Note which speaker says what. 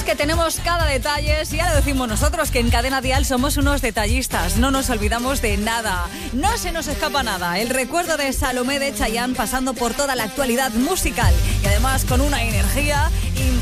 Speaker 1: Es que tenemos cada detalle, y ya lo decimos nosotros, que en Cadena Dial somos unos detallistas, no nos olvidamos de nada, no se nos escapa nada. El recuerdo de Salomé de Chayanne pasando por toda la actualidad musical y además con una energía impresionante.